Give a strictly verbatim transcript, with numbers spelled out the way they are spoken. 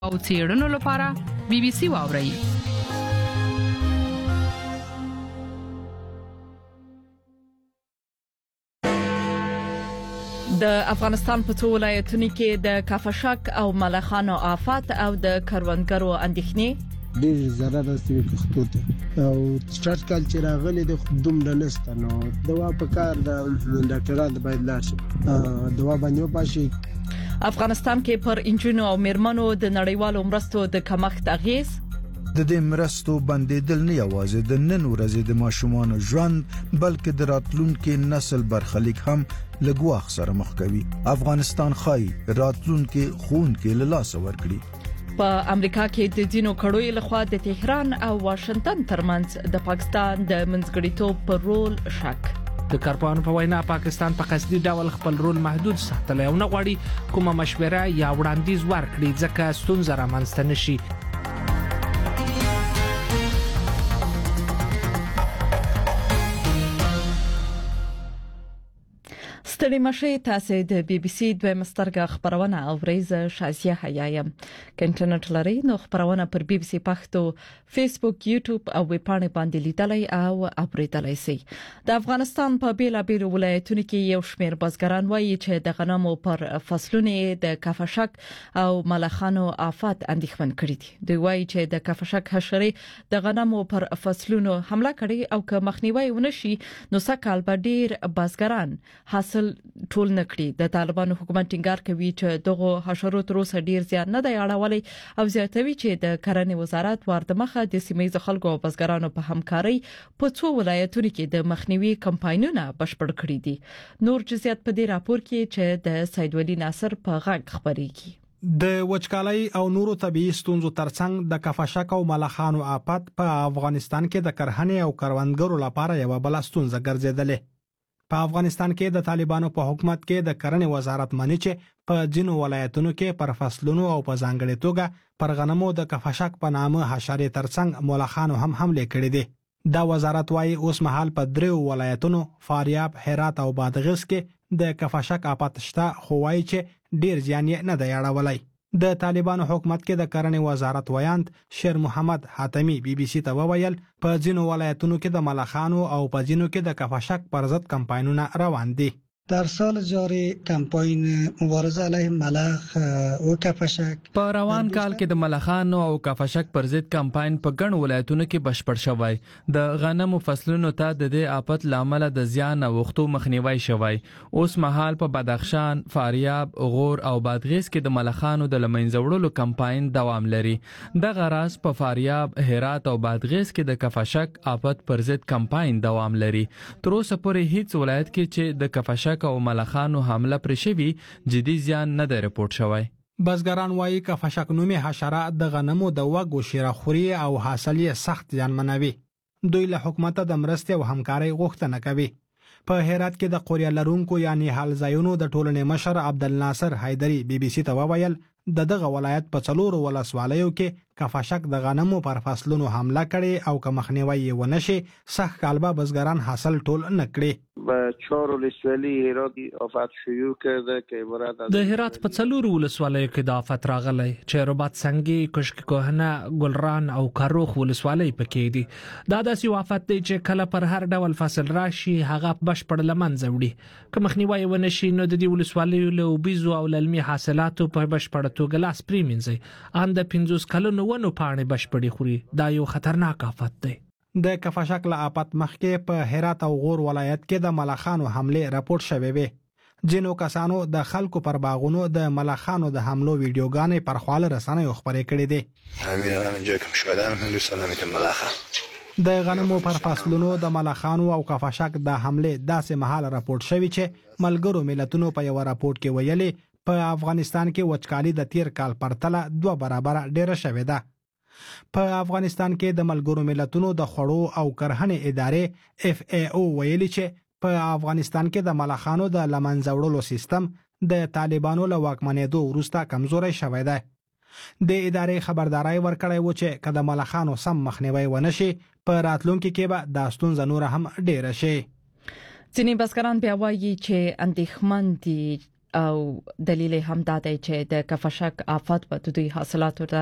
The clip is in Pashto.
او څېړنو لپاره بي بي سي واورئ. د افغانستان په څو ولایتونو کې د کافشک او ملخانو آفات او د کروندګرو اندېښنې ډېر ضرر رسوي کښتو ته او سټارټ کال چې راغلي د دومره نشته نو دوا په کار د ډاکټرانو باید لاړ شي دوا باندې وپاشي. افغانستان کې پر انجونو او میرمنو د نړیوالو مرستو د کمښت اغیز د دې مرستو بندیدل نه یوازې د نن ورځې د ماشومان ژوند بلکې د راتلونکي نسل برخلیک هم لګواخ سره مخ کوي. افغانستان خای راتلونکي خون کې له لاس ورکړي. په امریکا کې د دینو کړوي لخوا د تهران او واشنگټن ترمنځ د پاکستان د منځګړیتوب پر رول شک. د کارپوهانو په وینا پاکستان په قصدي ډول خپل رول محدود ساتلی او نه غواړي کومه مشوره یا وړاندیز ورکړي ځکه ستونزه رامنځته نشي. ستړي مشه تاسو د بي بي سي د مسترګه خبرونه او وريزه شازیه حیایم کنټینټ لري نو خبرونه پر بي بي سي پښتو فیسبوک یوټیوب او ویب پاڼې باندې لیدلای او اوریدلای شئ. د افغانستان په بیلا بیل ولایتونو کې یو شمېر بزګران وایي چې د غنمو پر فصلونو د کافشک او ملخانو آفات اندېښمن کړي دي. دوی وایي چې د کافشک حشرې د غنمو پر فصلونو حمله کړي او که مخنیوي ونشي نو سکهال به ډیر بزګران حاصل ټول نکړي. د طالبانو حکومت ټینګار کوي چې دغه حشرات تر اوسه ډیر زیات نه دی اړولې او زیاتوي چې د کرنې وزارت ورته د سیمې خلکو او بزګرانو په همکاري په څو ولایتونو کې د مخنیوي کمپاینونه بشپړ کړي دي. نور جزئیات په دې راپور کې چې د سید ولی ناصر په غږ خبريږي. د وچکالۍ او نورو طبيعي ستونزو ترڅنګ د کافشک او ملخانو آفات په افغانستان کې د کرهنې او کروندګرو لپاره یو بل ستونزه ګرځیدلې. په افغانستان کې د طالبانو په حکومت کې د کرنې وزارت مانی چې په ځینو ولایتونو کې پر فصلونو او په ځانګړي توګه پر غنمو د کافشک په نامه حشرې ترڅنګ ملخانو هم حمله کړې دي. دا وزارت وايي اوس مهال په دریو ولایتونو فاریاب، هرات او بادغیس کې د کافشک آفات شته خو وايي چې ډیر زیان یې نه دی اړولی. د طالبانو حکومت کې د کرنې وزارت ویاند شیر محمد حاتمی بي بي سي ته وویل په ځینو ولایتونو کې د ملخانو او په ځینو کې د کافشک پر ضد کمپاینونه روان دي. در سال جاری کمپاین مبارزه علیه ملخ او کافشک په روان کال کې د ملخانو او کافشک پر ضد کمپاین په ګڼ ولایتونو کې بشپړ شوی. د غنمو فصلونو ته د دې آفت لامل د زیان او وختو مخنیوي شوی. اوس مهال په بدخشان، فاریاب، غور او بادغیس کې د ملخانو د لمنځوړلو کمپاین دوام لري. د غراس په فاریاب، هرات او بادغیس کې د کافشک آفت پر ضد کمپاین دوام لري. تر اوسه پورې هیڅ ولایت کې چې د کافشک او ملخانو حمله پر شوی جدي زیان نه دی رپورټ شوی. بزګران وایي کافشک نومي حشره د غنمو د وګو شیره خوري او حاصل یې سخت زیانمنوي. دوی له حکومت د مرستې او همکارۍ غوښتنه کوي. په هرات کې د قوریا لرونکو یعنی حل ځایونو د ټولنې مشر عبدالناصر حیدری بي بي سي ته وویل د دغه ولایت په څلورو ولسوالیو کې کافشک د غنمو پر فصلونو حمله کړي او که مخنیوي یې ونشي سخت کالبه بزګران حاصل ټول نه کړي. به چهار ولسوالی هرات آفت شیوع کرده که عبارت از د هرات په څلورو ولسوالیو کې د آفت راغلی چې رباط سنگي، کشک کوهنه، ګلران او کاروخ ولسوالۍ پکې دي. دا داسې آفت دی چې کله پر هر ډول فصل راشي هغه بشپړ لمنځه وړي. که مخنیوي ونشي نو د دې ولسوالیو له اوبیزو او للمي حاصلاتو په بشپړ توګه لاس پریمنځي. ان د پنځوس کلونو ونو پاڼې بشپړې خوري. دا یو خطرناک آفت دی. د کافشک له آفت مخکې په هرات او غور ولایت کې د ملخانو حمله راپورټ شوې وې. جنو کسانو د خلکو پر باغونو د ملخانو د حملو ویډیوګانې پر خواله رسنیو خبرې کړې دي. همین همینجا که شدن من سلامت ملخه د غنمو پر فصلونو د ملخانو او کافشک د حمله داسې مهال راپورټ شوی چې ملګرو ملتونو په یو راپورټ کې ویلي په افغانستان کې وچکالي د تیر کال پرتله دوه برابر ډیره شوې ده. په افغانستان کې د ملګرو ملتونو د خوړو او کرهنې ادارې اف ای او ویلي چې په افغانستان کې د ملخانو د لمنځوړلو سیستم د طالبانو له واکمنېدو وروسته کمزوري شوی دی. د ادارې خبرداري ورکړی و چې کله ملخانو سم مخنیوي ونشي په راتلونکي کې به د ستونزې نور هم ډیر شي. ځینې بزګران بیا وایي چې اندېښمن دي او دلیل هم دا دی چې د کفشک آفات په دوی حاصلاتو